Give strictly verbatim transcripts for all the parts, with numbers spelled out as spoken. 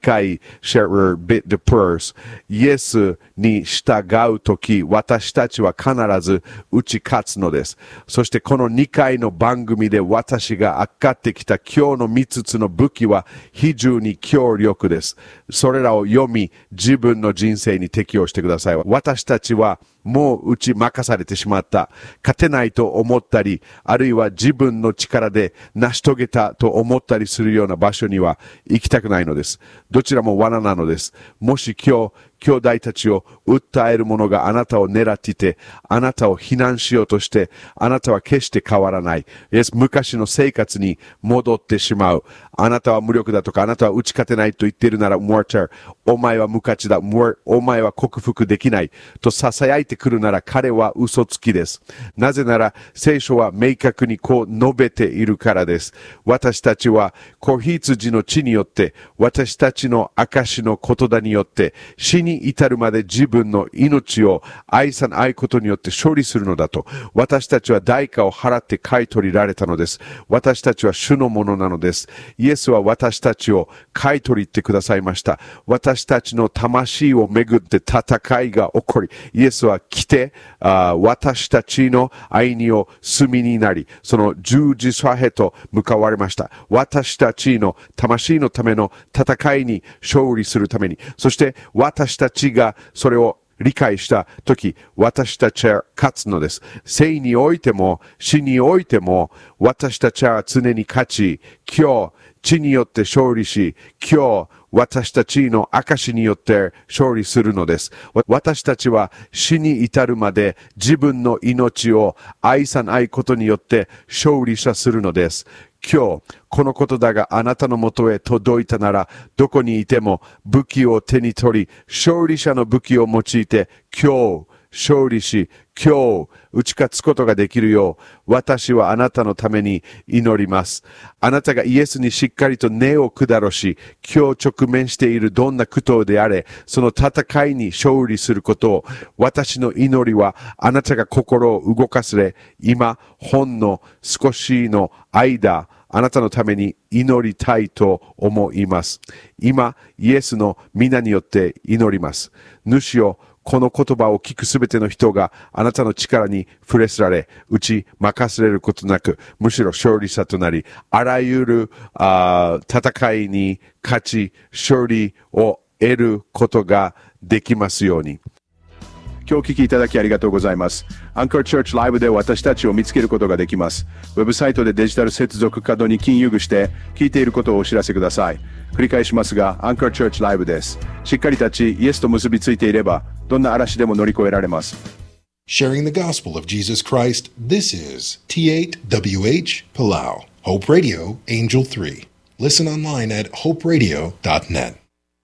回 share bit the purse イエスに従うとき、私たちは必ず打ち勝つのです。そしてこのにかいの番組で私が扱ってきた今日のみっつの武器は非常に強力です。それらを読み、自分の人生に適用してください。私たちはもう打ち負かされてしまった。勝てないと思ったり、あるいは自分の力で成し遂げたと思ったりするような場所には行きたくないのです。どちらも罠なのです。もし今日、兄弟たちを訴える者があなたを狙っていて、あなたを非難しようとして、あなたは決して変わらない。昔の生活に戻ってしまう。あなたは無力だとか、あなたは打ち勝てないと言っているなら、モーター、お前は無価値だ、お前は克服できないと囁いてくるなら、彼は嘘つきです。なぜなら、聖書は明確にこう述べているからです。私たちは、子羊の血によって、私たちの証の言霊によって、死に至るまで自分の命を愛さないことによって勝利するのだと。私たちは代価を払って買い取られたのです。私たちは主のものなのです。イエスは私たちを買い取りってくださいました。私たちの魂をめぐって戦いが起こり、イエスは来て、あ私たちの愛にを炭になり、その十字架へと向かわれました。私たちの魂のための戦いに勝利するために、そして私たちがそれを理解したとき、私たちは勝つのです。生においても死においても私たちは常に勝ち、今日血によって勝利し、今日私たちの証によって勝利するのです。私たちは死に至るまで自分の命を愛さないことによって勝利者するのです。今日、このことだがあなたのもとへ届いたなら、どこにいても武器を手に取り、勝利者の武器を用いて、今日、勝利し、今日、打ち勝つことができるよう、私はあなたのために祈ります。あなたがイエスにしっかりと根を下ろし、今日直面しているどんな苦闘であれ、その戦いに勝利することを、私の祈りは、あなたが心を動かすれ、今、ほんの少しの間、あなたのために祈りたいと思います。今、イエスの皆によって祈ります。主よ、この言葉を聞くすべての人があなたの力に触れすられ、打ち負かされることなく、むしろ勝利者となり、あらゆるあ戦いに勝ち、勝利を得ることができますように。今日お聞きいただきありがとうございます。アンカーチャーチライブで私たちを見つけることができます。ウェブサイトでデジタル接続カードに金融具して聞いていることをお知らせください。繰り返しますが、アンカーチャーチライブです。しっかり立ち、イエスと結びついていれば、どんな嵐でも乗り越えられます。 Sharing the gospel of Jesus Christ, this is T eight W H Palau, Hope Radio, Angel three. Listen online at hope radio dot net.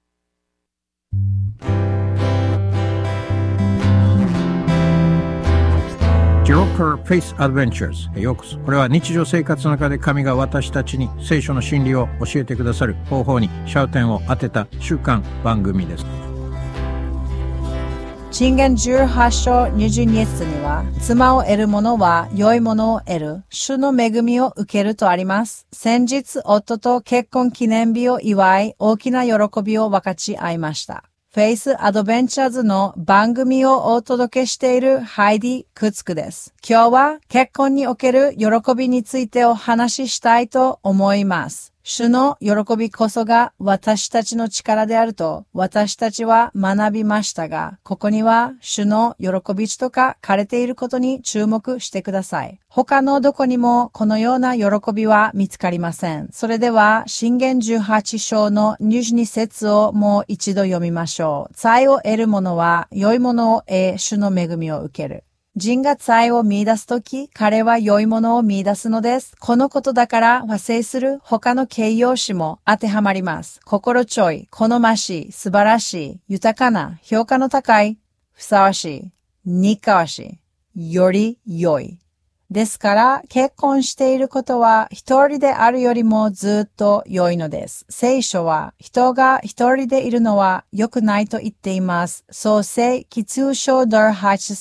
Joker Faith Adventures へようこそ。これは日常生活の中で神が私たちに聖書の真理を教えてくださる方法に焦点を当てた週間番組です。 箴言じゅうはち章にじゅうに節には、妻を得る者は良いものを得る、主の恵みを受けるとあります。先日、夫と結婚記念日を祝い、大きな喜びを分かち合いました。フェイスアドベンチャーズの番組をお届けしているハイディ・クツクです。今日は結婚における喜びについてお話ししたいと思います。主の喜びこそが私たちの力であると私たちは学びましたが、ここには主の喜びと書かれていることに注目してください。他のどこにもこのような喜びは見つかりません。それでは箴言じゅうはち章のにじゅうに節をもう一度読みましょう。財を得る者は良いものを得、主の恵みを受ける。人が財を見出すとき、彼は良いものを見出すのです。このことだから派生する他の形容詞も当てはまります。心ちょい、好ましい、素晴らしい、豊かな、評価の高い、ふさわしい、にかわしい、より良い。ですから、結婚していることは一人であるよりもずっと良いのです。聖書は人が一人でいるのは良くないと言っています。創世記に章じゅうはち節。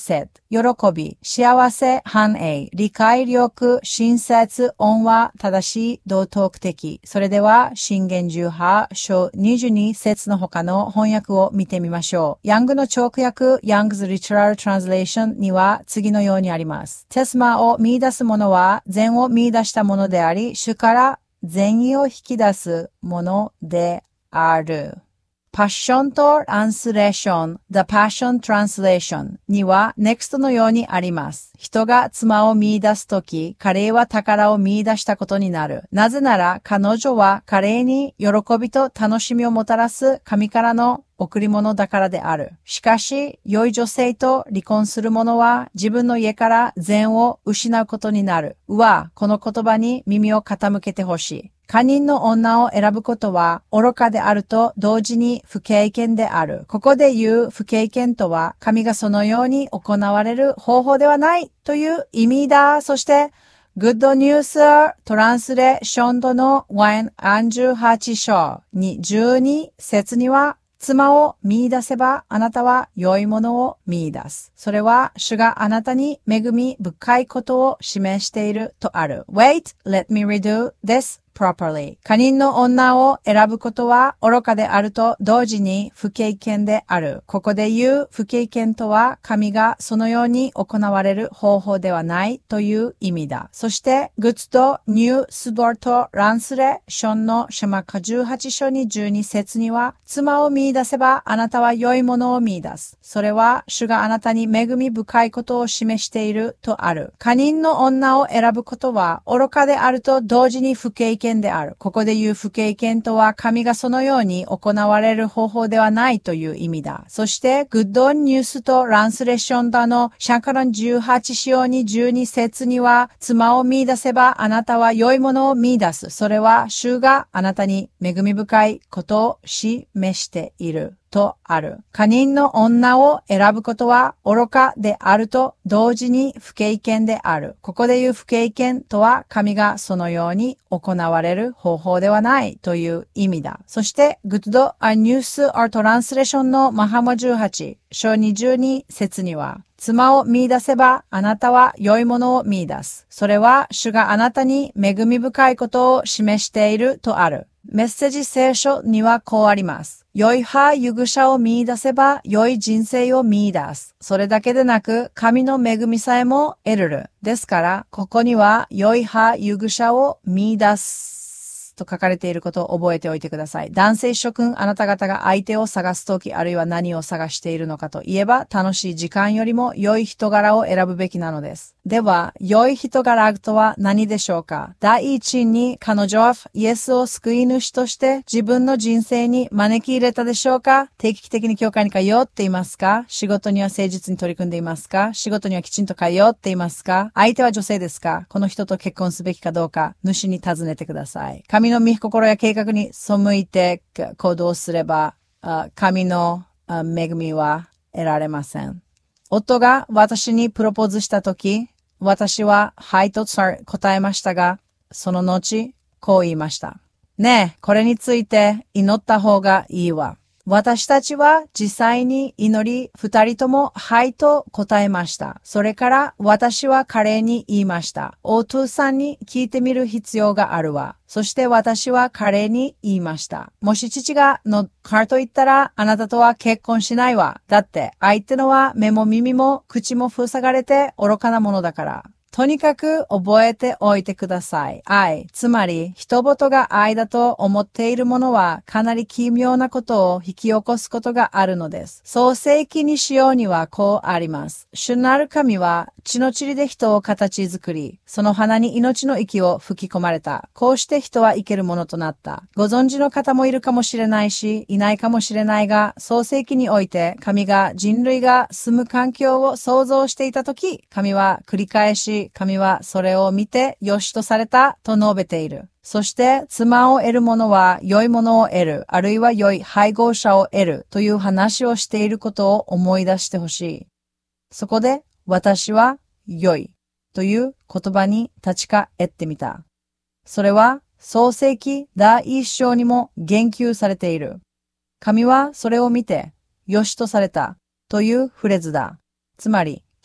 喜び、幸せ、繁栄、理解力、親切、恩和、正しい、道徳的。それでは、箴言じゅうはち章にじゅうに節の他の翻訳を見てみましょう。ヤングの直訳、Young's Literal Translation には次のようにあります。テスマを見出す者は善を見出したものであり、主から善意を引き出すものである。パッショントランスレーション The Passion Translation には Next のようにあります。人が妻を見出すとき、彼は宝を見出したことになる。なぜなら彼女は彼に喜びと楽しみをもたらす神からの贈り物だからである。しかし、良い女性と離婚する者は自分の家から善を失うことになる。うわ、この言葉に耳を傾けてほしい。他人の女を選ぶことは愚かであると同時に不経験である。ここで言う不経験とは神がそのように行われる方法ではないという意味だ。そして、Good News Translation のさんじゅうはち章にじゅうに節には妻を見出せばあなたは良いものを見出す。それは主があなたに恵み深いことを示しているとある。Wait, let me redo this.properly. 他人の女を選ぶことは愚かであると同時に不経験である。ここで言う不経験とは神がそのように行われる方法ではないという意味だ。そして Good New Sword Translation のシェマカじゅうはち章にじゅうに節には妻を見出せばあなたは良いものを見出す。それは主があなたに恵み深いことを示しているとある。他人の女を選ぶことは愚かであると同時に不経験である。ここで言う不経験とは神がそのように行われる方法ではないという意味だ。そして、グッドニュースとランスレーションだのシャカランじゅうはち章にじゅうに節には、妻を見出せばあなたは良いものを見出す。それは主があなたに恵み深いことを示している。とある。他人の女を選ぶことは愚かであると同時に不経験である。ここで言う不経験とは神がそのように行われる方法ではないという意味だ。そして、Good News or Translation のマハマじゅうはち章にじゅうに節には、妻を見出せばあなたは良いものを見出す。それは主があなたに恵み深いことを示しているとある。メッセージ聖書にはこうあります。良い派ユグ者を見出せば良い人生を見出す。それだけでなく神の恵みさえも得るる。ですからここには良い派ユグ者を見出すと書かれていることを覚えておいてください。男性諸君あなた方が相手を探すときあるいは何を探しているのかといえば楽しい時間よりも良い人柄を選ぶべきなのです。では、良い人柄とは何でしょうか？第一に彼女はイエスを救い主として自分の人生に招き入れたでしょうか？定期的に教会に通っていますか？仕事には誠実に取り組んでいますか？仕事にはきちんと通っていますか？相手は女性ですか？この人と結婚すべきかどうか、主に尋ねてください。神の御心や計画に背いて行動すれば、神の恵みは得られません。夫が私にプロポーズしたとき、私ははいと答えましたが、その後、こう言いました。ねえ、これについて祈った方がいいわ。私たちは実際に祈り、二人ともはいと答えました。それから私は彼に言いました。お父さんに聞いてみる必要があるわ。そして私は彼に言いました。もし父がのカーと言ったらあなたとは結婚しないわ。だって相手のは目も耳も口も塞がれて愚かなものだから。とにかく覚えておいてください。愛、つまり人々が愛だと思っているものはかなり奇妙なことを引き起こすことがあるのです。創世記にしようにはこうあります。主なる神は血の塵で人を形作り、その鼻に命の息を吹き込まれた。こうして人は生けるものとなった。ご存知の方もいるかもしれないし、いないかもしれないが、創世記において神が人類が住む環境を創造していたとき、神は繰り返し、神はそれを見て良しとされたと述べている。そして妻を得る者は良いものを得る、あるいは良い配偶者を得るという話をしていることを思い出してほしい。そこで私は良いという言葉に立ち返ってみた。それは創世記第一章にも言及されている。神はそれを見て良しとされたというフレーズだ。つまり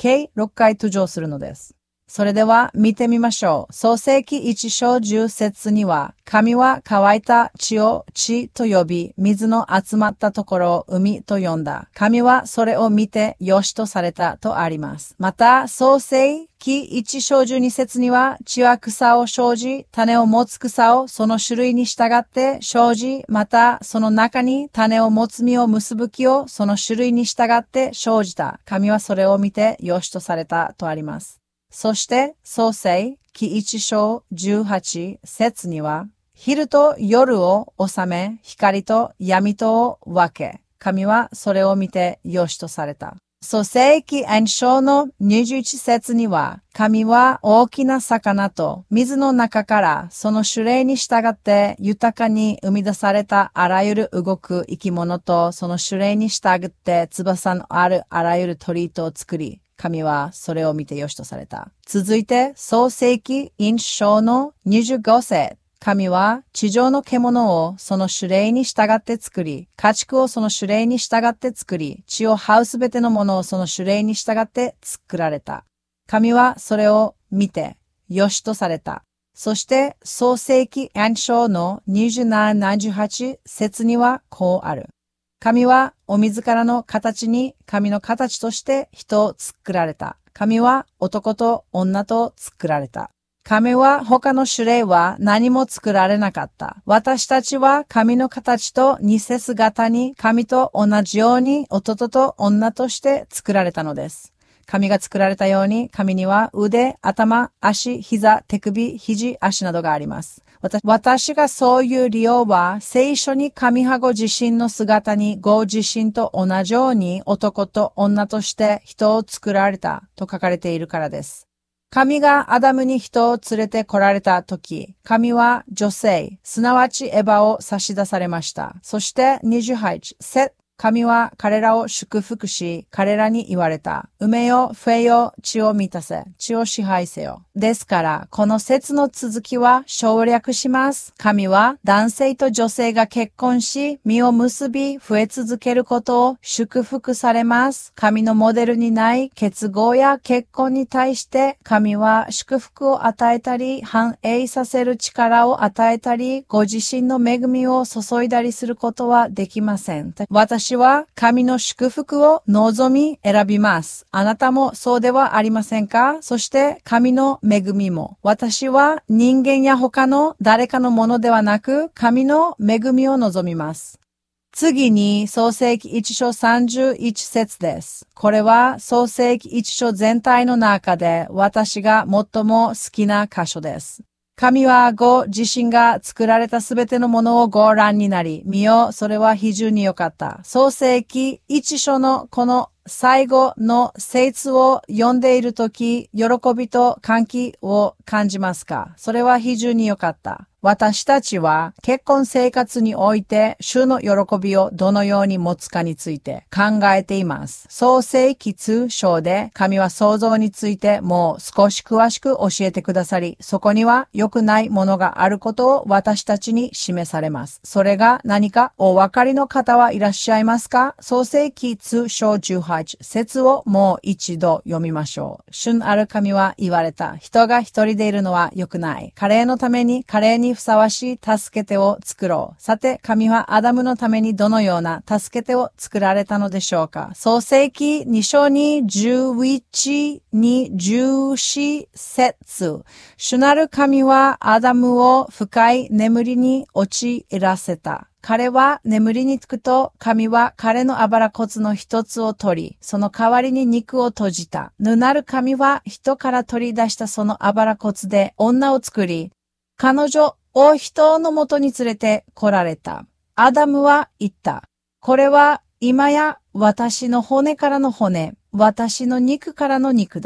計ろっかい登場するのです。それでは見てみましょう。創世記いち章じゅっ節には、神は乾いた地を地と呼び、水の集まったところを海と呼んだ。神はそれを見てよしとされたとあります。また、創世記いち章じゅうに節には、地は草を生じ、種を持つ草をその種類に従って生じ、またその中に種を持つ実を結ぶ木をその種類に従って生じた。神はそれを見てよしとされたとあります。そして、創世記いち章じゅうはち節には、昼と夜を治め、光と闇とを分け、神はそれを見てよしとされた。創世記に章のにじゅういち節には、神は大きな魚と水の中からその種類に従って豊かに生み出されたあらゆる動く生き物とその種類に従って翼のあるあらゆる鳥とを作り、神はそれを見てよしとされた。続いて、創世記いち章のにじゅうご節。神は地上の獣をその種類に従って作り、家畜をその種類に従って作り、地を這うすべてのものをその種類に従って作られた。神はそれを見てよしとされた。そして、創世記いち章のにじゅうなな、にじゅうはち節にはこうある。神はお自らの形に神の形として人を作られた。神は男と女と作られた。神は他の種類は何も作られなかった。私たちは神の形と似せ姿に神と同じように男と女として作られたのです。神が作られたように神には腕、頭、足、膝、手首、肘、足などがあります。私がそういう理由は、聖書に神はご自身の姿にご自身と同じように男と女として人を作られたと書かれているからです。神がアダムに人を連れて来られたとき、神は女性、すなわちエヴァを差し出されました。そしてにじゅうはち節。神は彼らを祝福し、彼らに言われた。埋めよ、増えよ、地を満たせ、地を支配せよ。ですから、この節の続きは省略します。神は男性と女性が結婚し、実を結び、増え続けることを祝福されます。神のモデルにない結合や結婚に対して、神は祝福を与えたり、繁栄させる力を与えたり、ご自身の恵みを注いだりすることはできません。私は神の祝福を望み選びます。あなたもそうではありませんか？そして神の恵みも。私は人間や他の誰かのものではなく、神の恵みを望みます。次に創世記いち章さんじゅういち節です。これは創世記いち章全体の中で私が最も好きな箇所です。神はご自身が作られたすべてのものをご覧になり、見よ、それは非常に良かった。創世記いち章のこの最後の節を読んでいるとき、喜びと歓喜を感じますか？それは非常に良かった。私たちは結婚生活において主の喜びをどのように持つかについて考えています。創世記に章で神は創造についてもう少し詳しく教えてくださり、そこには良くないものがあることを私たちに示されます。それが何かお分かりの方はいらっしゃいますか？創世記に章じゅうはち節をもう一度読みましょう。主なる神は言われた。人が一人でいるのは良くない。彼のために彼にふさわしい助け手を作ろう。さて、神はアダムのためにどのような助け手を作られたのでしょうか。創世記に章にじゅういちにじゅうよん節。主なる神はアダムを深い眠りに陥らせた。彼は眠りにつくと、神は彼のあばら骨の一つを取り、その代わりに肉を閉じた。ぬなる神は人から取り出したそのあばら骨で女を作り、彼女を人のもとに連れて来られた。アダムは言った。これは今や私の骨からの骨、私の肉からの肉だ。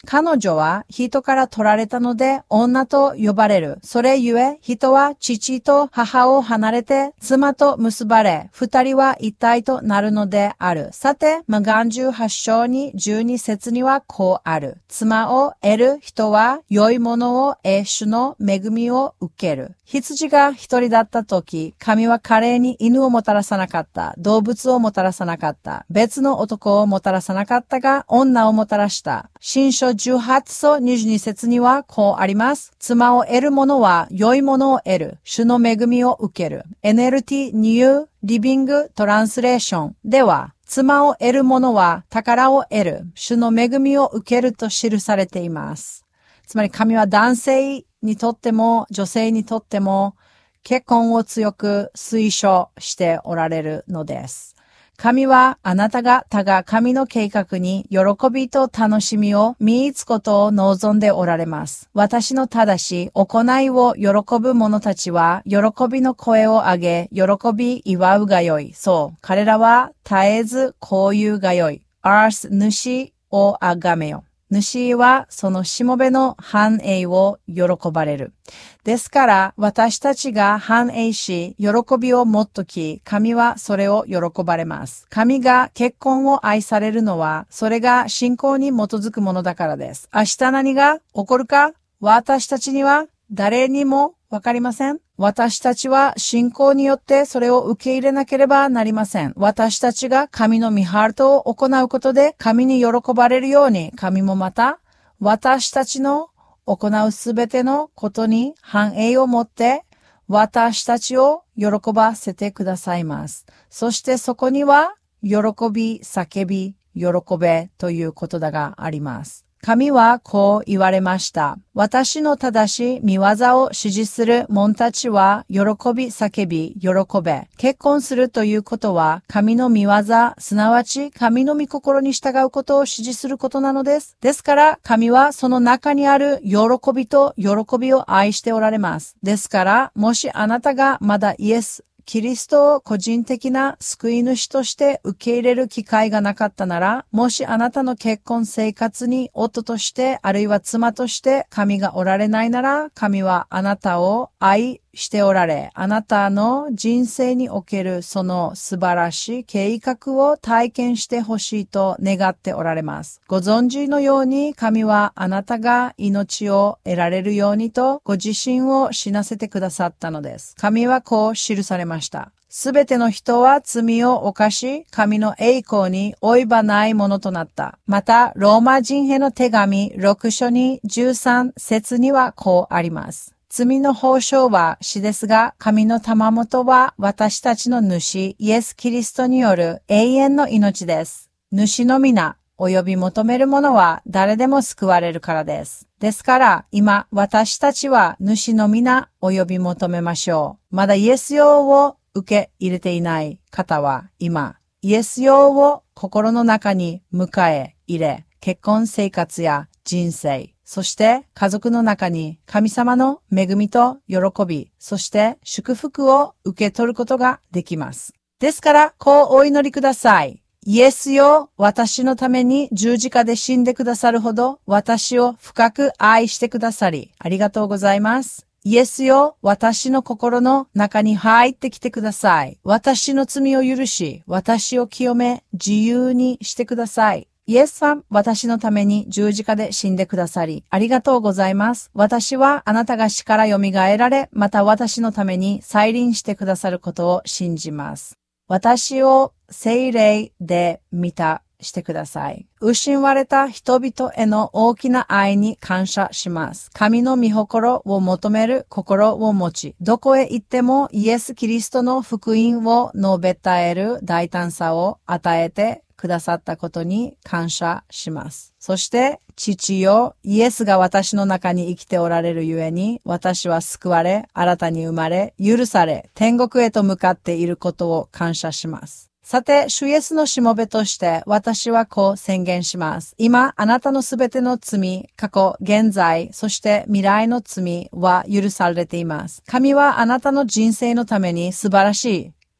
彼女は人から取られたので女と呼ばれる。それゆえ人は父と母を離れて妻と結ばれ、二人は一体となるのである。さて、マガンじゅうはち章にじゅうに節にはこうある。妻を得る人は良いものを得、主の恵みを受ける。羊が一人だった時、神は彼に犬をもたらさなかった。動物をもたらさなかった。別の男をもたらさなかったが、女をもたらした。新書じゅうはち章にじゅうに節にはこうあります。妻を得る者は良いものを得る。主の恵みを受ける。エヌエルティー ニューリビングトランスレーションでは、妻を得る者は宝を得る。主の恵みを受けると記されています。つまり神は男性にとっても女性にとっても結婚を強く推奨しておられるのです。神はあなた方が神の計画に喜びと楽しみを見出すことを望んでおられます。私の正しい行いを喜ぶ者たちは喜びの声を上げ、喜び祝うがよい。そう、彼らは絶えずこう言うがよい。アース主をあがめよ。主はそのしもべの繁栄を喜ばれる。ですから私たちが繁栄し、喜びを持っとき、神はそれを喜ばれます。神が結婚を愛されるのは、それが信仰に基づくものだからです。明日何が起こるか、私たちには誰にもわかりません。私たちは信仰によってそれを受け入れなければなりません。私たちが神の御ハートを行うことで神に喜ばれるように、神もまた私たちの行うすべてのことに繁栄を持って私たちを喜ばせてくださいます。そしてそこには喜び、叫び、喜べということだがあります。神はこう言われました。私の正しい見業を指示する者たちは、喜び、叫び、喜べ。結婚するということは、神の見業、すなわち神の御心に従うことを指示することなのです。ですから、神はその中にある喜びと喜びを愛しておられます。ですから、もしあなたがまだイエス、キリストを個人的な救い主として受け入れる機会がなかったなら、もしあなたの結婚生活に夫として、あるいは妻として神がおられないなら、神はあなたを愛しておられ、あなたの人生におけるその素晴らしい計画を体験してほしいと願っておられます。ご存知のように、神はあなたが命を得られるようにとご自身を死なせてくださったのです。神はこう記されました。すべての人は罪を犯し、神の栄光に及ばないものとなった。また、ローマ人への手紙ろく章にじゅうさん節にはこうあります。罪の報償は死ですが、神の賜物は私たちの主、イエス・キリストによる永遠の命です。主の皆、及び求める者は誰でも救われるからです。ですから、今、私たちは主の皆、及び求めましょう。まだイエス用を受け入れていない方は、今、イエス用を心の中に迎え入れ、結婚生活や人生、そして家族の中に神様の恵みと喜び、そして祝福を受け取ることができます。ですから、こうお祈りください。イエスよ、私のために十字架で死んでくださるほど、私を深く愛してくださり、ありがとうございます。イエスよ、私の心の中に入ってきてください。私の罪を許し、私を清め、自由にしてください。イエスは私のために十字架で死んでくださり、ありがとうございます。私はあなたが死から蘇られ、また私のために再臨してくださることを信じます。私を聖霊で満たしてください。失われた人々への大きな愛に感謝します。神の御心を求める心を持ち、どこへ行ってもイエス・キリストの福音を述べ伝える大胆さを与えてくださったことに感謝します。そして、父よ、イエスが私の中に生きておられるゆえに、私は救われ、新たに生まれ、許され、天国へと向かっていることを感謝します。さて、主イエスのしもべとして、私はこう宣言します。今、あなたのすべての罪、過去、現在、そして未来の罪は許されています。神はあなたの人生のために素晴らしい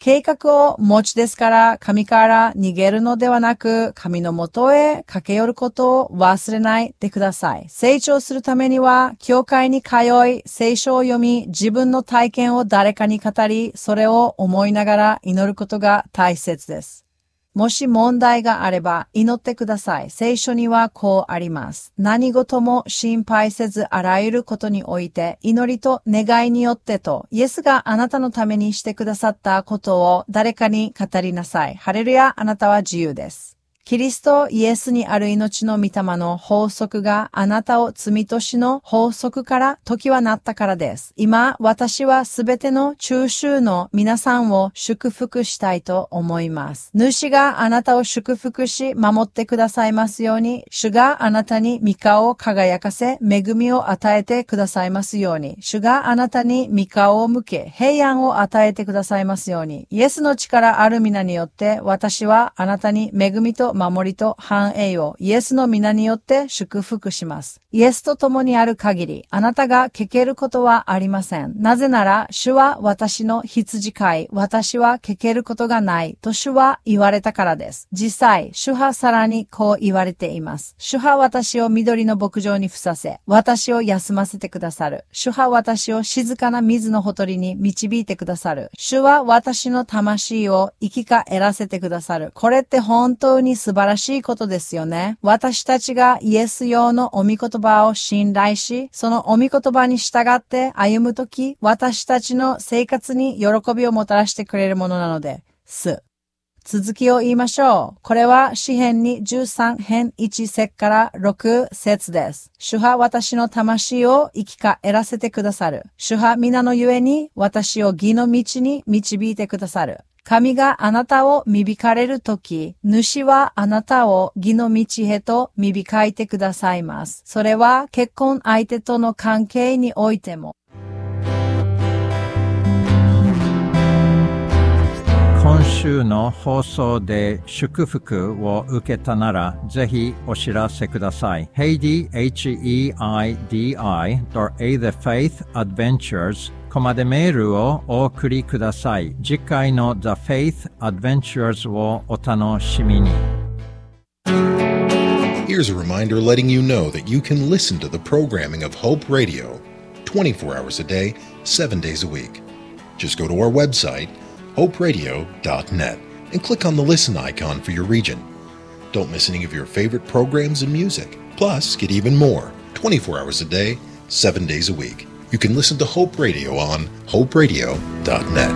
計画を持ちですから神から逃げるのではなく、神のもとへ駆け寄ることを忘れないでください。成長するためには、教会に通い、聖書を読み、自分の体験を誰かに語り、それを思いながら祈ることが大切です。もし問題があれば祈ってください。聖書にはこうあります。何事も心配せずあらゆることにおいて祈りと願いによってと、イエスがあなたのためにしてくださったことを誰かに語りなさい。ハレルヤ、あなたは自由です。キリストイエスにある命の御霊の法則があなたを罪と死の法則から時はなったからです。今、私はすべての中州の皆さんを祝福したいと思います。主があなたを祝福し守ってくださいますように、主があなたに御顔を輝かせ、恵みを与えてくださいますように、主があなたに御顔を向け、平安を与えてくださいますように、イエスの力ある皆によって私はあなたに恵みと守りと繁栄をイエスの皆によって祝福します。イエスと共にある限り、あなたが欠けることはありません。なぜなら、主は私の羊飼い、私は欠けることがないと主は言われたからです。実際、主はさらにこう言われています。主は私を緑の牧場にふさせ、私を休ませてくださる。主は私を静かな水のほとりに導いてくださる。主は私の魂を生き返らせてくださる。これって本当に素晴らしいことですよね。私たちがイエス用のお御言葉を信頼し、そのお御言葉に従って歩むとき、私たちの生活に喜びをもたらしてくれるものなのです。続きを言いましょう。これは詩編にじゅうさん編いち節からろく節です。主は私の魂を生き返らせてくださる。主は皆のゆえに私を義の道に導いてくださる。神があなたを導かれるとき、主はあなたを義の道へと導いてくださいます。それは結婚相手との関係においても。 今週の放送で祝福を受けたなら、ぜひお知らせください。ヘイディ、エイチイーアイディーアイ A The Faith Adventuresこまでメールをお送りください。次回の The Faith Adventures をお楽しみに。 Here's a reminder letting you know that you can listen to the programming of Hope Radio twenty-four hours a day, seven days a week. Just go to our website, hope radio dot net, and click on the listen icon for your region. Don't miss any of your favorite programs and music. Plus, get even more twenty-four hours a day, seven days a week.You can listen to Hope Radio on hope radio dot net.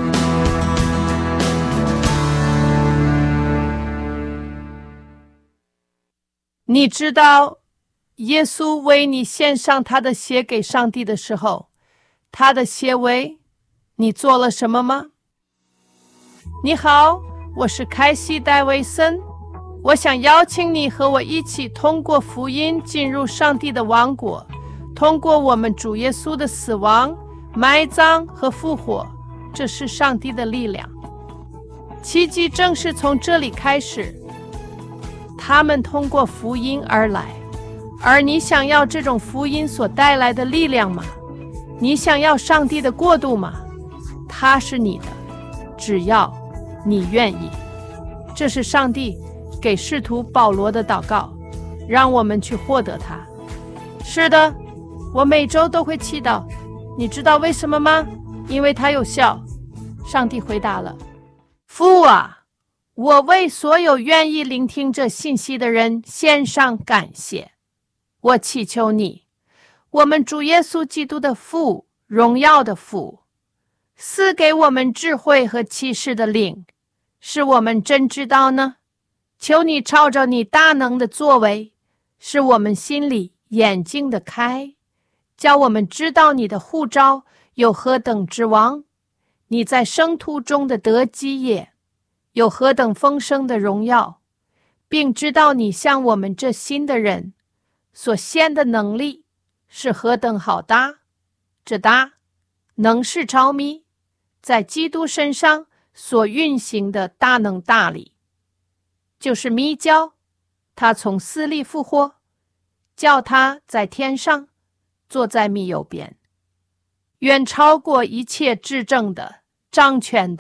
你知道耶稣为你献上他的血给上帝的时候，他的血为你做了什么吗？你好，我是凯西戴维森，我想邀请你和我一起通过福音进入上帝的王国，通过我们主耶稣的死亡、埋葬和复活，这是上帝的力量。奇迹正是从这里开始，他们通过福音而来。而你想要这种福音所带来的力量吗？你想要上帝的国度吗？它是你的，只要你愿意。这是上帝给使徒保罗的祷告，让我们去获得它。是的，我每周都会祈祷，你知道为什么吗？因为它有效。上帝回答了，父啊，我为所有愿意聆听这信息的人献上感谢。我祈求你，我们主耶稣基督的父，荣耀的父，赐给我们智慧和启示的灵，使我们真知道呢。求你照着你大能的作为，使我们心里眼睛的开，叫我们知道你的呼召有何等之王，你在生途中的得基业有何等丰盛的荣耀，并知道你向我们这新的人所献的能力是何等好大，这大能是着迷在基督身上所运行的大能大力，就是迷教他从死里复活，叫他在天上坐在密右边，远超过一切执政的、掌权的、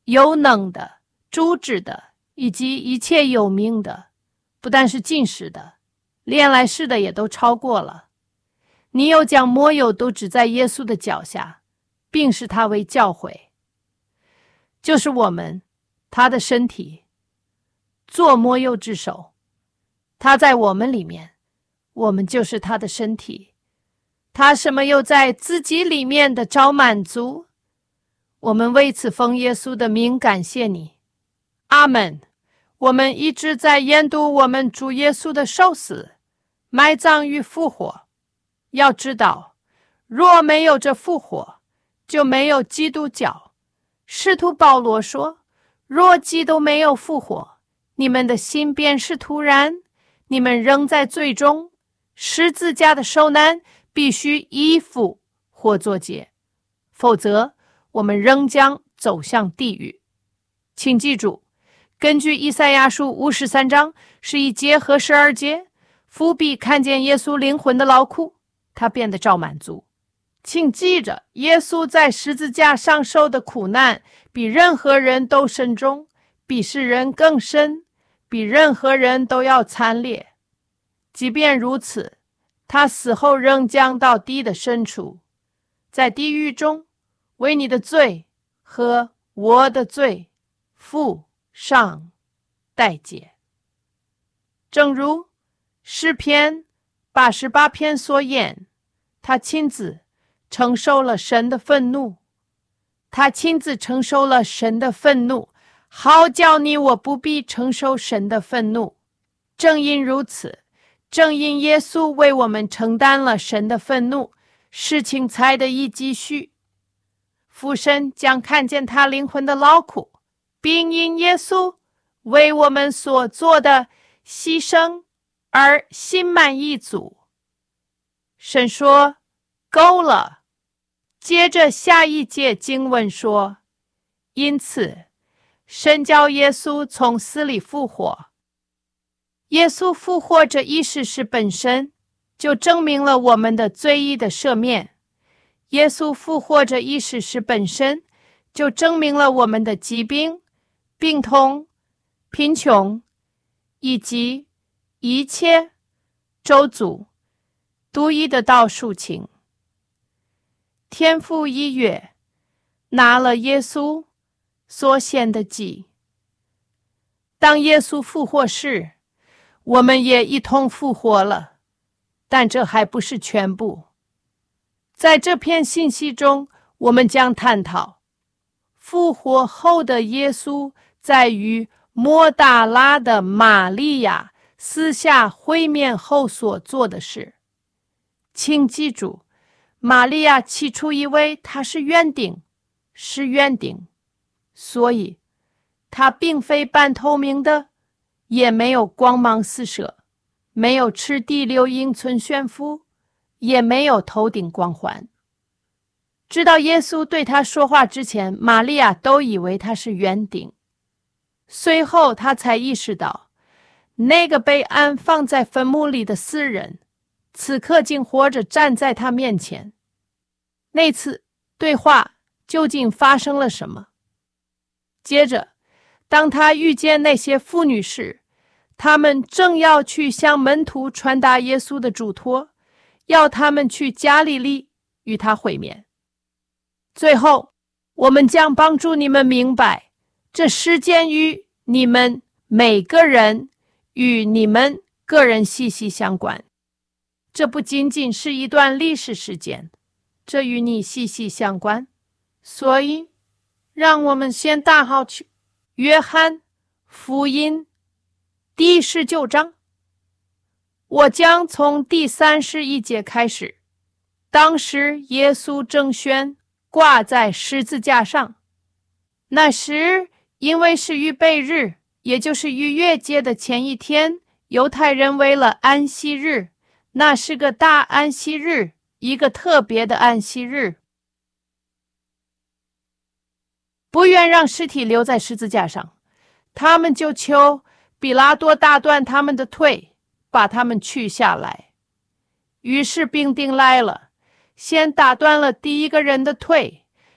有能的、主治的，以及一切有命的，不但是近世的，连来世的也都超过了。你又将抹油都指在耶稣的脚下，并使他为教诲，就是我们他的身体，做抹油之手。他在我们里面，我们就是他的身体。他什么又在自己里面的找满足？我们为此奉耶稣的名感谢你。阿们。我们一直在研读我们主耶稣的受死、埋葬与复活。要知道，若没有这复活，就没有基督教。使徒保罗说，若基督没有复活，你们的心便是徒然，你们仍在罪中。十字架的受难必须依附或作结，否则我们仍将走向地狱。请记住，根据以赛亚书五十三章十一节和十二节，父必看见耶稣灵魂的劳苦，他变得照满足。请记着，耶稣在十字架上受的苦难比任何人都深重，比世人更深，比任何人都要惨烈。即便如此，他死后仍将到地的深处，在地狱中为你的罪和我的罪付上代价。正如诗篇八十八篇所言，他亲自承受了神的愤怒，他亲自承受了神的愤怒，好叫你我不必承受神的愤怒。正因如此，正因耶稣为我们承担了神的愤怒，事情才得以继续。父神将看见他灵魂的劳苦，并因耶稣为我们所做的牺牲而心满意足。神说够了。接着下一节经文说，因此神叫耶稣从死里复活。耶稣复活这一事实本身就证明了我们的罪意的赦免。耶稣复活这一事实本身就证明了我们的疾病、病痛、贫穷以及一切咒诅都已得到赎清。天父一约拿了耶稣所献的祭。当耶稣复活时，我们也一同复活了，但这还不是全部。在这篇信息中，我们将探讨复活后的耶稣在与抹大拉的玛利亚私下会面后所做的事。请记住，玛利亚起初以为他是园丁，是园丁，所以他并非半透明的，也没有光芒四射，没有赤地流英寸炫富，也没有头顶光环。直到耶稣对他说话之前，玛利亚都以为他是园丁。随后他才意识到，那个被安放在坟墓里的死人此刻竟活着站在他面前。那次对话究竟发生了什么？接着，当他遇见那些妇女时，他们正要去向门徒传达耶稣的嘱托，要他们去加利利与他会面。最后，我们将帮助你们明白，这事件与你们每个人与你们个人息息相关。这不仅仅是一段历史事件，这与你息息相关。所以，让我们先打好去约翰福音第十九章。我将从第三十一节开始。当时耶稣正悬挂在十字架上。那时因为是预备日，也就是逾越节的前一天，犹太人为了安息日，那是个大安息日，一个特别的安息日，不愿让尸体留在十字架上，他们就求比拉多打断他们的腿，把他们取下来。于是兵丁来了，先打断了第一个人的腿，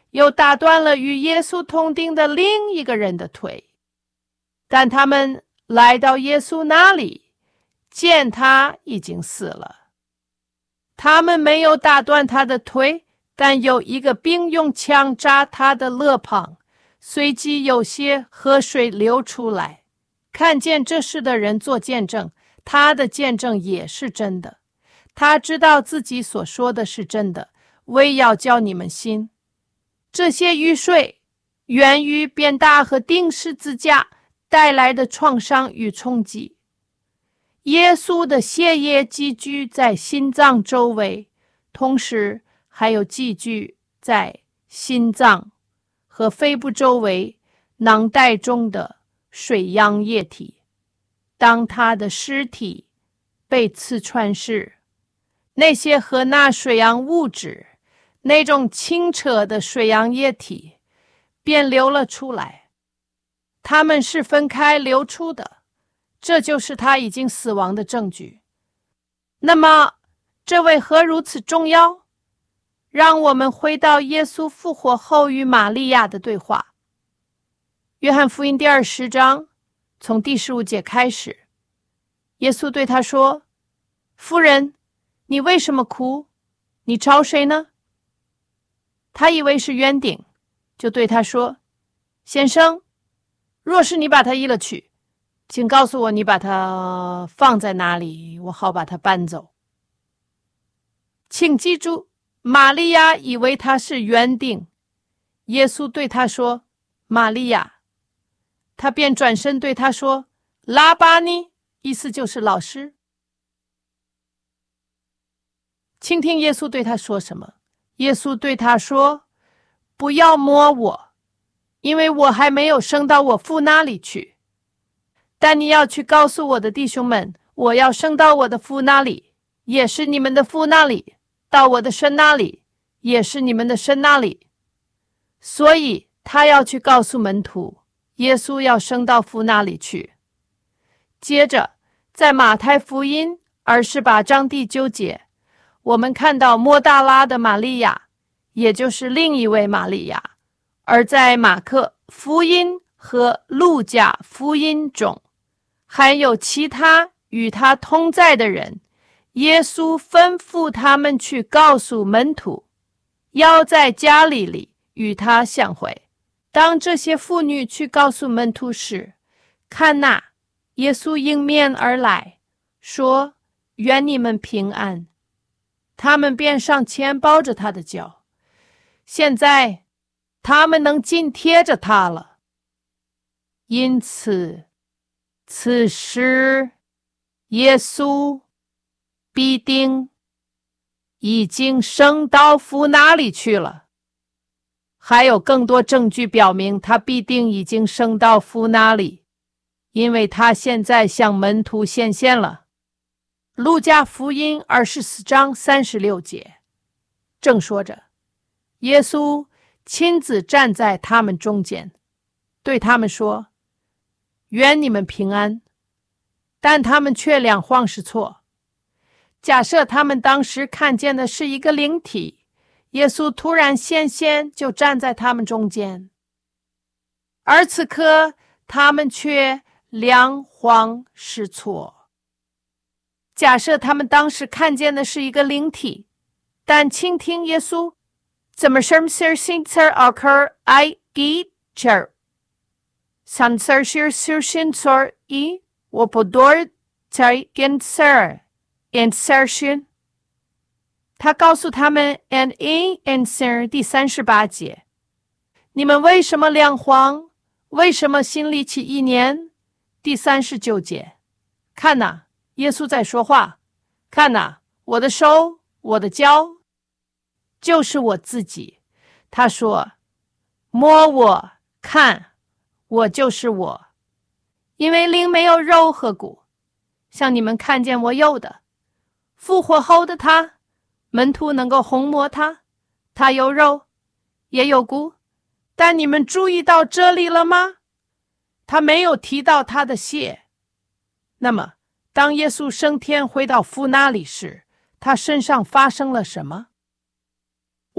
又打断了与耶稣同定的另一个人的腿。但他们来到耶稣那里，见他已经死了。他们没有打断他的腿，但有一个兵用枪扎他的肋旁，随即有些河水流出来。看见这事的人做见证，他的见证也是真的。他知道自己所说的是真的，为要叫你们信。这些雨水源于鞭打和钉十字架带来的创伤与冲击。耶稣的血液积聚在心脏周围，同时还有积聚在心脏和肺部周围囊袋中的水样液体。当他的尸体被刺穿时，那些和那水样物质，那种清澈的水样液体便流了出来。它们是分开流出的，这就是他已经死亡的证据。那么这为何如此重要？让我们回到耶稣复活后与玛利亚的对话。约翰福音第二十章从第十五节开始，耶稣对他说：夫人，你为什么哭？你找谁呢？他以为是园丁，就对他说：先生，若是你把他移了去，请告诉我你把它放在哪里，我好把它搬走。请记住，玛利亚以为他是园丁。耶稣对他说：玛利亚。他便转身对他说：拉巴尼，意思就是老师。倾听耶稣对他说什么。耶稣对他说：不要摸我，因为我还没有升到我父那里去。但你要去告诉我的弟兄们，我要升到我的父那里，也是你们的父那里，到我的神那里，也是你们的神那里。所以他要去告诉门徒，耶稣要升到父那里去。接着在马太福音二十八章第九节，我们看到抹大拉的玛利亚，也就是另一位玛利亚。而在马可福音和路加福音中，还有其他与他同在的人。耶稣吩咐他们去告诉门徒，要在加利利与他相会。当这些妇女去告诉门徒时，看哪，耶稣迎面而来，说：愿你们平安。他们便上前抱着他的脚。现在他们能紧贴着他了。因此此时耶稣必定已经升到父那里去了。还有更多证据表明他必定已经升到父那里，因为他现在向门徒显现了。路加福音二十四章三十六节，正说着，耶稣亲自站在他们中间，对他们说：愿你们平安。但他们却两晃失措。假设他们当时看见的是一个灵体，耶稣突然显现，就站在他们中间，而此刻他们却两晃失措。假设他们当时看见的是一个灵体，但倾听耶稣怎么什么事情才 occur I teacher 三次是事情所以我不多才跟 sir insertion。 他告诉他们 and in answer 第三十八节，你们为什么两晃？为什么心里起意念？第三十九节，看哪，耶稣在说话，看哪，我的手，我的脚，就是我自己。他说，摸我，看，我就是我。因为灵没有肉和骨，像你们看见我有的。复活后的他，门徒能够哄摸他，他有肉，也有骨。但你们注意到这里了吗？他没有提到他的血。那么当耶稣升天回到父那里时，他身上发生了什么？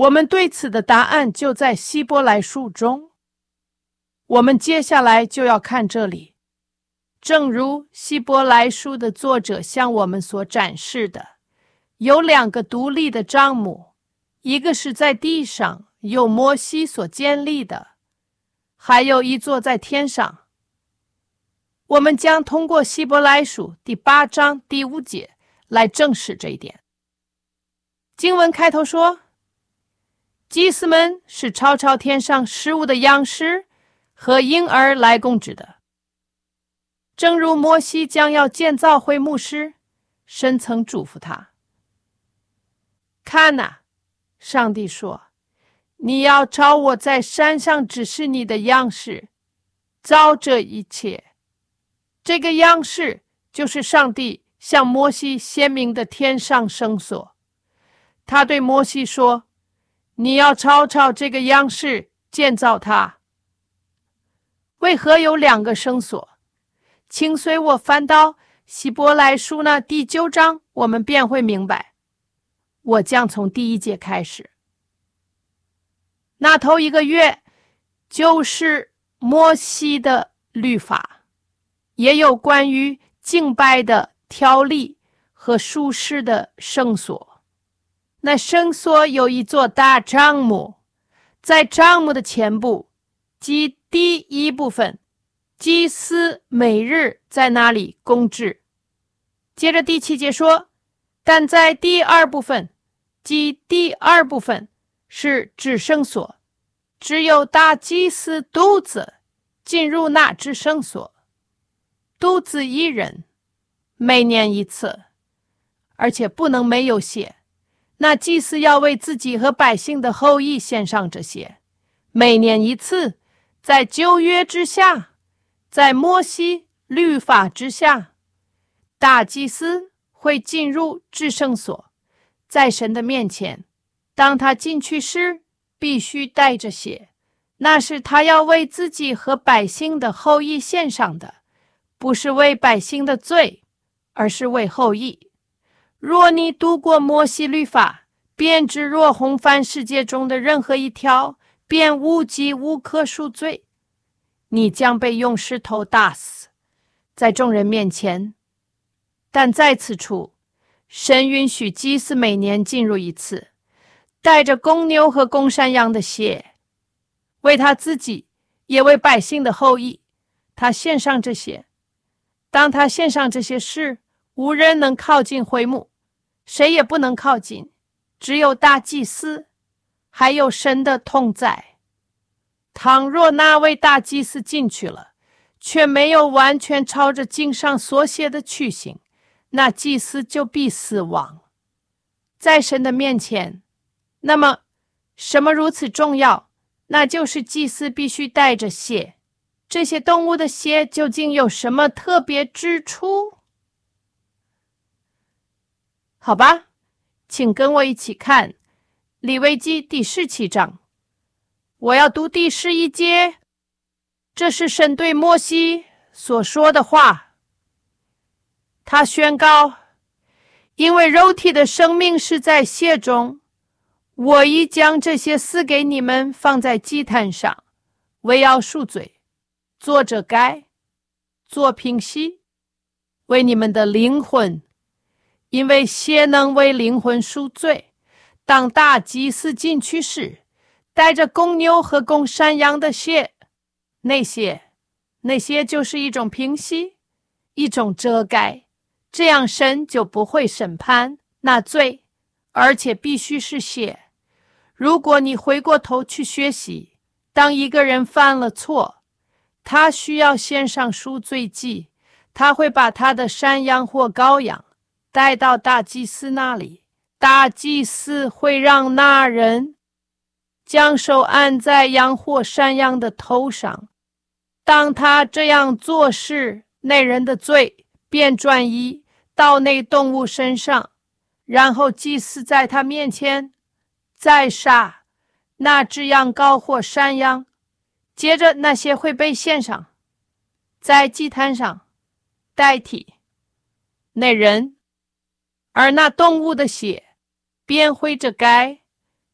我们对此的答案就在希伯来书中。我们接下来就要看这里，正如希伯来书的作者向我们所展示的，有两个独立的帐幕，一个是在地上由摩西所建立的，还有一座在天上。我们将通过希伯来书第八章第五节来证实这一点。经文开头说，祭司们是超超天上事物的样式和婴儿来供职的。正如摩西将要建造会幕时，神曾嘱咐他，看哪，上帝说，你要照我在山上指示你的样式造这一切。这个样式就是上帝向摩西鲜明的天上圣所。他对摩西说，你要照照这个样式建造它。为何有两个圣所？请随我翻到希伯来书那第九章，我们便会明白。我将从第一节开始。那头一个月就是摩西的律法，也有关于敬拜的条例和属世的圣所。那圣所有一座大帐幕，在帐幕的前部，即第一部分，祭司每日在那里供职。接着第七节说，但在第二部分，即第二部分是至圣所，只有大祭司独自进入那至圣所，独自一人，每年一次，而且不能没有血。那祭司要为自己和百姓的后裔献上这些，每年一次，在旧约之下，在摩西律法之下，大祭司会进入至圣所，在神的面前，当他进去时，必须带着血，那是他要为自己和百姓的后裔献上的，不是为百姓的罪，而是为后裔。若你读过摩西律法，便知若红番世界中的任何一条，便无迹无可赎罪，你将被用石头打死，在众人面前。但在此处，神允许祭司每年进入一次，带着公牛和公山羊的血，为他自己，也为百姓的后裔，他献上这些。当他献上这些事，无人能靠近会幕，谁也不能靠近，只有大祭司，还有神的同在。倘若那位大祭司进去了，却没有完全朝着经上所写的去行，那祭司就必死亡在神的面前。那么什么如此重要？那就是祭司必须带着血。这些动物的血究竟有什么特别之处？好吧，请跟我一起看利未记第十七章。我要读第十一节，这是神对摩西所说的话。他宣告，因为肉体的生命是在血中，我已将这些赐给你们放在祭坛上，为要赎罪，做遮盖，做平息，为你们的灵魂，因为血能为灵魂赎罪。当大祭司进去时，带着公牛和公山羊的血，那些那些就是一种平息，一种遮盖，这样神就不会审判那罪，而且必须是血。如果你回过头去学习，当一个人犯了错，他需要献上赎罪祭，他会把他的山羊或羔羊带到大祭司那里，大祭司会让那人将手按在羊或山羊的头上。当他这样做时，那人的罪便转移到那动物身上，然后祭司在他面前再杀那只羊羔或山羊，接着那些会被献上，在祭坛上代替那人，而那动物的血便会遮盖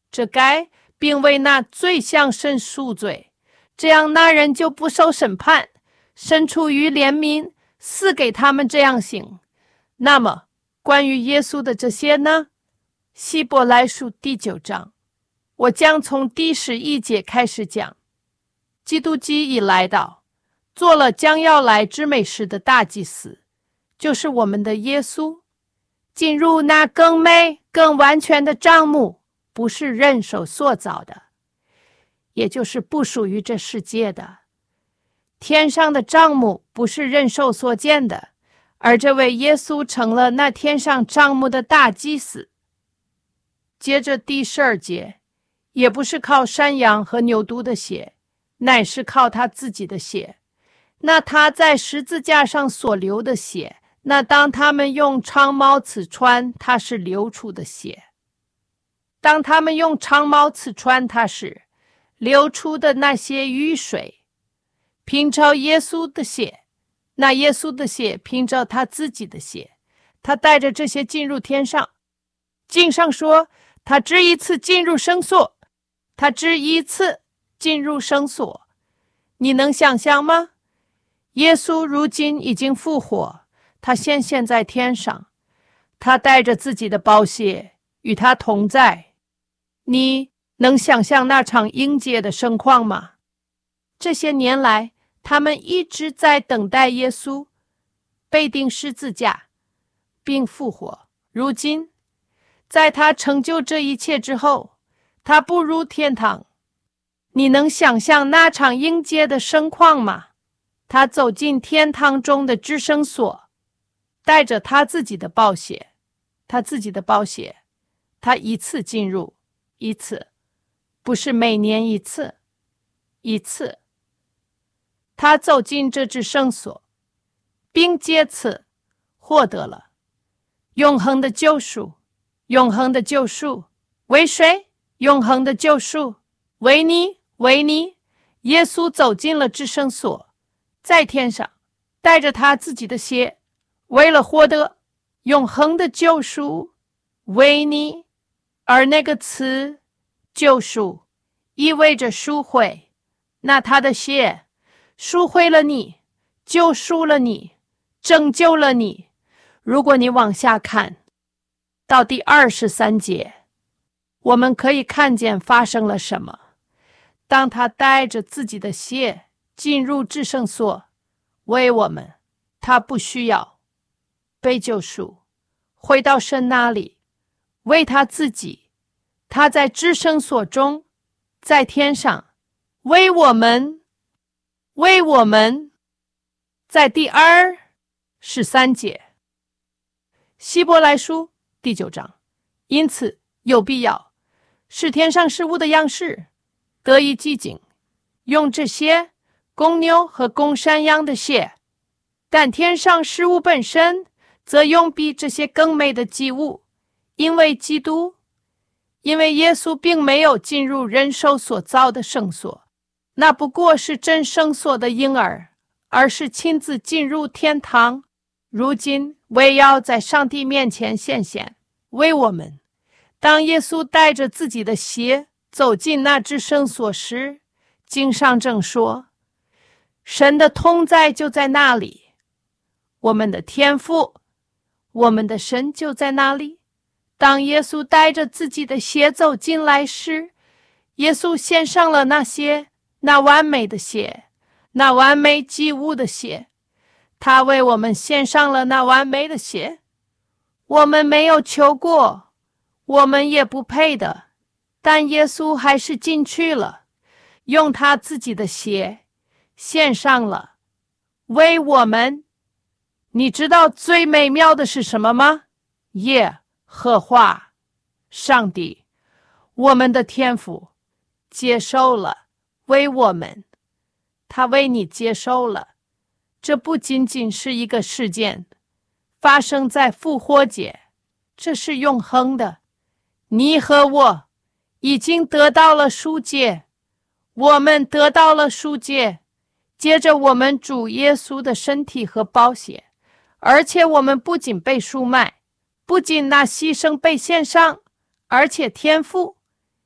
这该并为那罪向神赎罪，这样那人就不受审判。神出于怜悯，赐给他们这样行。那么关于耶稣的这些呢？希伯来书第九章，我将从第十一节开始讲。基督既已来到，做了将要来之美事的大祭司，就是我们的耶稣，进入那更美更完全的帐幕，不是人手所造的，也就是不属于这世界的。天上的帐幕不是人手所建的，而这位耶稣成了那天上帐幕的大祭司。接着第十二节，也不是靠山羊和牛犊的血，乃是靠他自己的血。那他在十字架上所流的血，那当他们用长矛刺穿，他是流出的血。当他们用长矛刺穿他时，流出的那些雨水，凭着耶稣的血，那耶稣的血凭着他自己的血，他带着这些进入天上。经上说，他只一次进入圣所，他只一次进入圣所。你能想象吗？耶稣如今已经复活，他现现在天上，他带着自己的宝血与他同在。你能想象那场迎接的盛况吗？这些年来，他们一直在等待耶稣被钉十字架并复活。如今在他成就这一切之后，他步入天堂。你能想象那场迎接的盛况吗？他走进天堂中的至圣所，带着他自己的宝血，他自己的宝血，他一次进入，一次，不是每年一次，一次。他走进这至圣所，并借此获得了永恒的救赎。永恒的救赎为谁？永恒的救赎为你，为你。耶稣走进了至圣所，在天上带着他自己的血，为了获得永恒的救赎为你。而那个词救赎意味着赎回，那他的血赎回了你，救赎了你，拯救了你。如果你往下看到第二十三节，我们可以看见发生了什么。当他带着自己的血进入至圣所，为我们，他不需要被救赎，回到神那里，为他自己。他在至圣所中，在天上，为我们，为我们。在第二十三节，希伯来书第九章，因此有必要使天上事物的样式得以寂静，用这些公牛和公山羊的血，但天上事物本身则用比这些更美的祭物，因为基督，因为耶稣并没有进入人手所造的圣所，那不过是真圣所的婴儿，而是亲自进入天堂，如今为要在上帝面前显现，为我们。当耶稣带着自己的血走进那至圣所时，经上正说，神的同在就在那里，我们的天父，我们的神就在那里。当耶稣带着自己的血走进来时，耶稣献上了那些那完美的血，那完美祭物的血，他为我们献上了那完美的血。我们没有求过，我们也不配的，但耶稣还是进去了，用他自己的血献上了，为我们。你知道最美妙的是什么吗？耶和华上帝，我们的天父接受了，为我们，他为你接受了。这不仅仅是一个事件，发生在复活节，这是永恒的。你和我已经得到了赎解，我们得到了赎解，接着我们主耶稣的身体和宝血，而且我们不仅被赎买，不仅那牺牲被献上，而且天父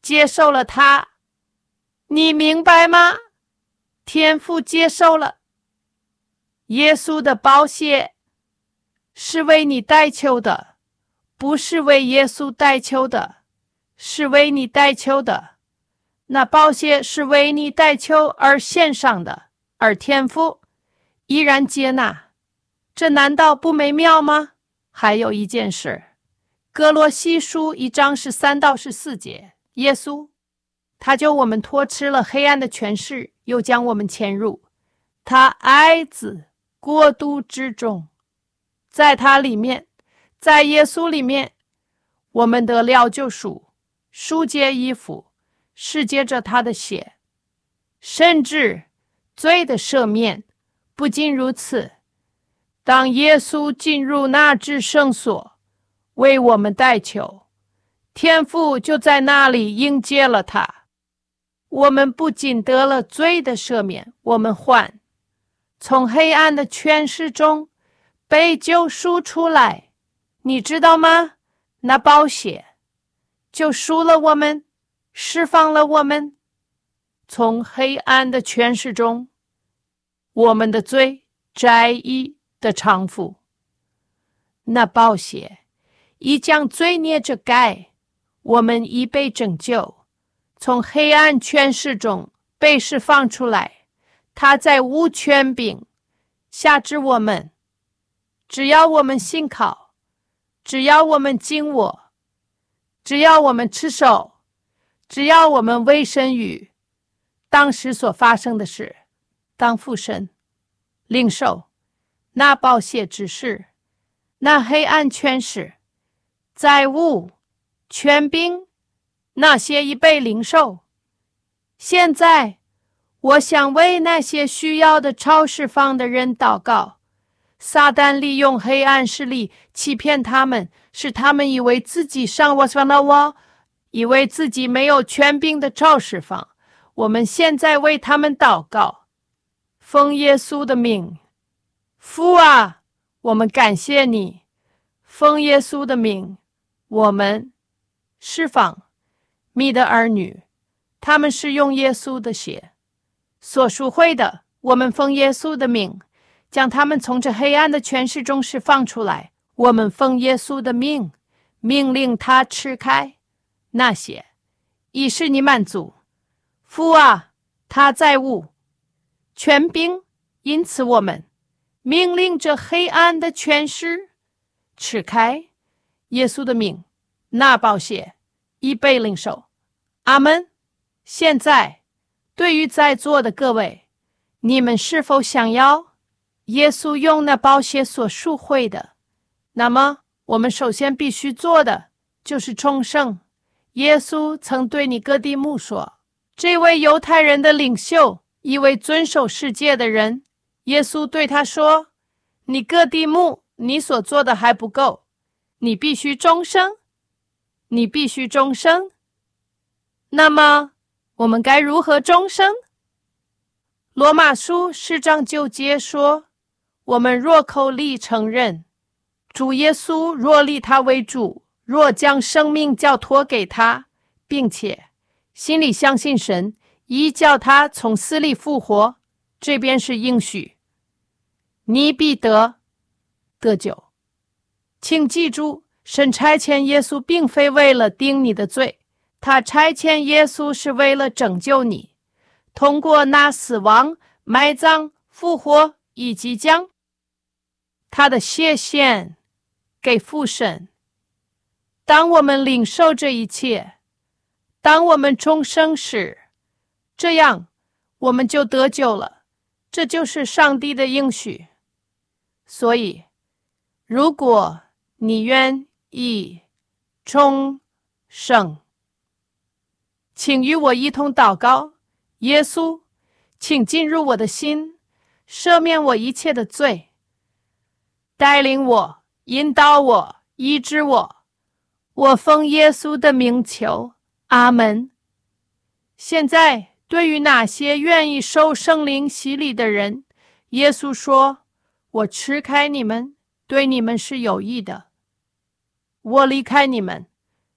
接受了它。你明白吗？天父接受了。耶稣的宝血是为你代求的，不是为耶稣代求的，是为你代求的。那宝血是为你代求而献上的，而天父依然接纳。这难道不美妙吗？还有一件事，哥罗西书一章十三到十四节，耶稣他救我们脱吃了黑暗的权势，又将我们迁入他爱子国度之中。在他里面，在耶稣里面，我们得了救赎，赎解衣服是借着他的血，甚至罪的赦免。不仅如此，当耶稣进入那至圣所为我们代求，天父就在那里迎接了他。我们不仅得了罪的赦免，我们还从黑暗的权势中被救赎出来。你知道吗？那宝血救赎了我们，释放了我们，从黑暗的权势中，我们的罪债役的偿付。那宝血已将罪孽遮盖，我们已被拯救，从黑暗权势中被释放出来。他在无权柄辖制我们，只要我们信靠，只要我们敬我，只要我们持守，只要我们委身于当时所发生的事，当父神领受那宝血之事，那黑暗权势债务权柄，那些已被领受。现在我想为那些需要的超释放的人祷告。撒旦利用黑暗势力欺骗他们，使他们以为自己上我上了我，以为自己没有权柄的超释放。我们现在为他们祷告，奉耶稣的名。父啊，我们感谢你，奉耶稣的名，我们释放你的儿女，他们是用耶稣的血所赎回的。我们奉耶稣的名，将他们从这黑暗的权势中释放出来。我们奉耶稣的名，命令他吃开那些以使你满足。父啊，他债务权柄，因此我们命令这黑暗的权势吃开。耶稣的名，那宝血已被领受。阿们。现在对于在座的各位，你们是否想要耶稣用那宝血所赎回的？那么我们首先必须做的就是重生。耶稣曾对尼哥底母说，这位犹太人的领袖，一位遵守世界的人，耶稣对他说，尼哥底母，你所做的还不够，你必须重生，你必须重生。那么我们该如何重生？罗马书十章九节说，我们若口里承认主耶稣，若立他为主，若将生命交托给他，并且心里相信神已叫他从死里复活，这边是应许，你必得得救。请记住，神差遣耶稣并非为了定你的罪，他差遣耶稣是为了拯救你，通过那死亡、埋葬、复活以及将他的血献给父神。当我们领受这一切，当我们重生时，这样我们就得救了。这就是上帝的应许。所以如果你愿意重生，请与我一同祷告。耶稣，请进入我的心，赦免我一切的罪，带领我，引导我，医治我。我奉耶稣的名求，阿门。现在对于那些愿意受圣灵洗礼的人，耶稣说，我吃开你们，对你们是有益的，我离开你们，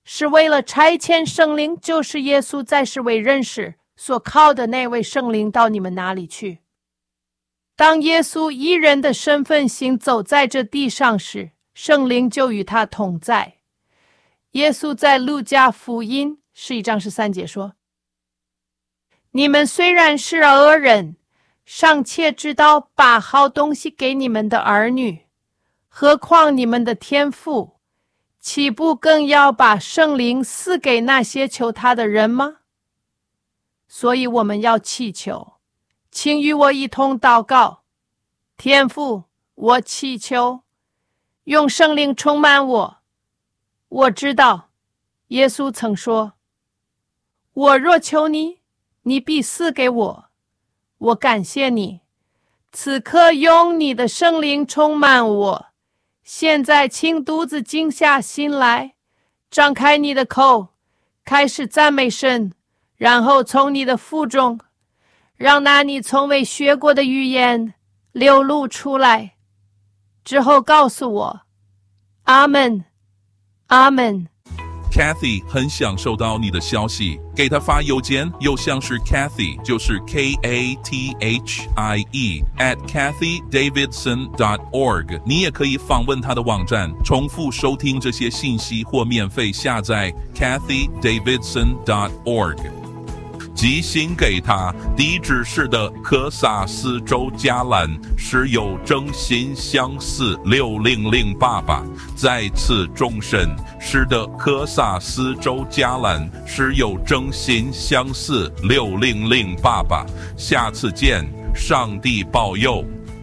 是为了差遣圣灵，就是耶稣在世为人时所靠的那位圣灵到你们那里去。当耶稣以人的身份行走在这地上时，圣灵就与他同在。耶稣在路加福音十一章十三节说：你们虽然是恶人，尚且知道把好东西给你们的儿女，何况你们的天父，岂不更要把圣灵赐给那些求他的人吗？所以我们要祈求，请与我一同祷告。天父，我祈求用圣灵充满我。我知道耶稣曾说，我若求你，你必赐给我。我感谢你，此刻用你的圣灵充满我。现在请独自静下心来，张开你的口，开始赞美神，然后从你的腹中让那你从未学过的语言流露出来，之后告诉我，阿们，阿们。 Kathy 很享受到你的消息，给他发邮件，邮箱是 Kathy， 就是 K A T H I E at kathy davidson dot org。 你也可以访问他的网站，重复收听这些信息或免费下载 kathy davidson dot org。寄信给他，地址是的科萨斯州加兰，是有真心相似六零零八八。再次重申，是的科萨斯州加兰，是有真心相似六零零八八。下次见，上帝保佑。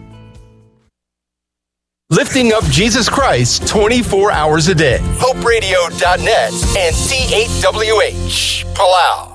Lifting up Jesus Christ twenty-four hours a day. hope radio dot net and D eight W H Palau。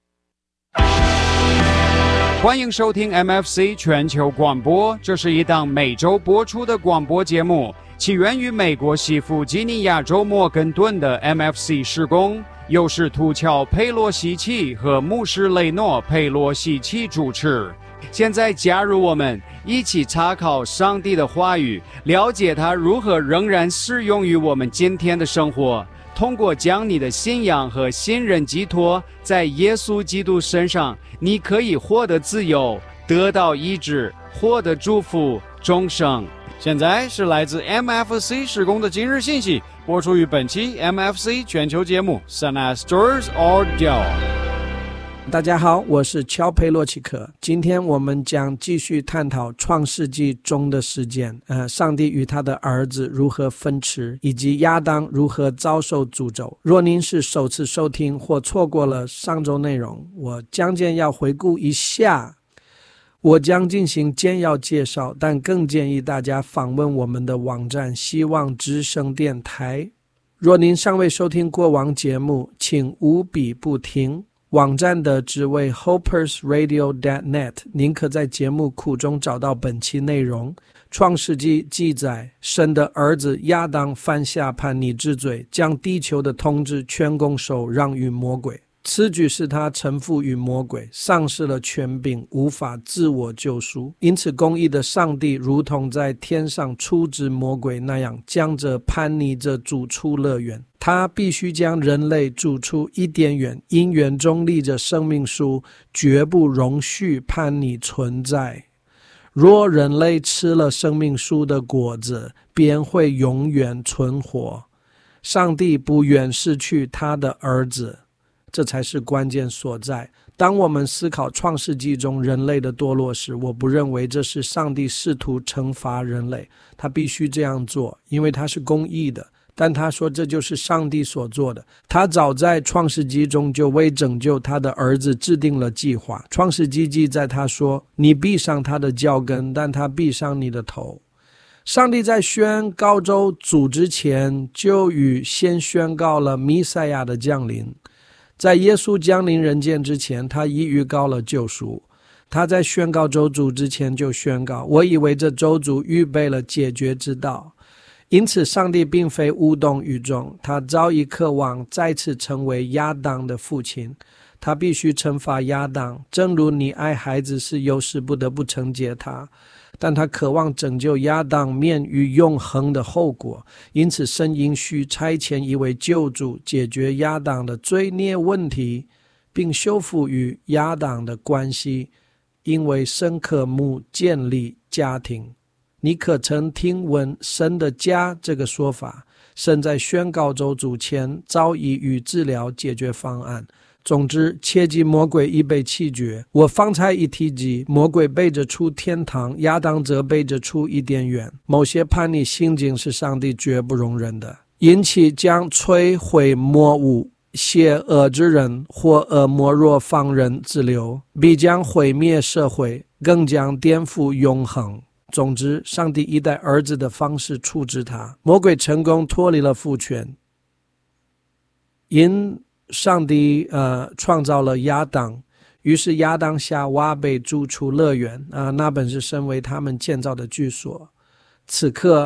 欢迎收听 M F C 全球广播，这是一档每周播出的广播节目，起源于美国西弗吉尼亚州莫根顿的 M F C 事工，由使徒乔佩洛西奇和牧师雷诺佩洛西奇主持。现在加入我们，一起查考上帝的话语，了解它如何仍然适用于我们今天的生活。通过将你的信仰和信任寄托在耶稣基督身上，你可以获得自由，得到医治，获得祝福，终生。现在是来自 M F C 事工的今日信息，播出于本期 M F C 全球节目 Sana Stores Audio。 大家好，我是乔佩洛奇克。今天我们将继续探讨创世纪中的事件，呃，上帝与他的儿子如何分吃，以及亚当如何遭受诅咒。若您是首次收听或错过了上周内容，我将简要回顾一下。我将进行简要介绍，但更建议大家访问我们的网站希望之声电台。若您尚未收听过往节目，请务必不听。网站的职位 hopers radio dot net， 您可在节目库中找到本期内容。创世纪记载，神的儿子亚当犯下叛逆之罪，将地球的统治全拱手让与魔鬼。此举使他臣服于魔鬼，丧失了权柄，无法自我救赎。因此公义的上帝如同在天上处置魔鬼那样，将这叛逆者逐出乐园。他必须将人类逐出伊甸园，因园中立着生命树，绝不容许叛逆存在。若人类吃了生命树的果子，便会永远存活。上帝不愿失去他的儿子，这才是关键所在。当我们思考创世纪中人类的堕落时，我不认为这是上帝试图惩罚人类，他必须这样做，因为他是公义的。但他说这就是上帝所做的，他早在创世纪中就为拯救他的儿子制定了计划。创世纪记载他说，你闭上他的脚跟，但他闭上你的头。上帝在宣告州主之前，就预先宣告了弥赛亚的降临。在耶稣降临人间之前，他已预告了救赎。他在宣告州主之前就宣告，我以为这州主预备了解决之道。因此上帝并非无动于衷，他早已渴望再次成为亚当的父亲。他必须惩罚亚当，正如你爱孩子时有时不得不惩戒他。 但他渴望拯救亚当免于永恒的后果，因此神应许差遣一位救主解决亚当的罪孽问题，并修复与亚当的关系，因为神渴慕建立家庭。你可曾听闻神的家这个说法？神在宣告咒诅前早已与治疗解决方案。总之，切记魔鬼已被弃绝。我方才已提及，魔鬼背着出天堂，亚当则背着出伊甸园。某些叛逆行径是上帝绝不容忍的，因其将摧毁魔物、邪恶之人或恶魔若放任自流，必将毁灭社会，更将颠覆永恒。总之，上帝以带儿子的方式处置他，魔鬼成功脱离了父权。因上帝呃创造了亚当，于是亚当夏娃被逐出乐园啊、呃，那本是身为他们建造的居所。此刻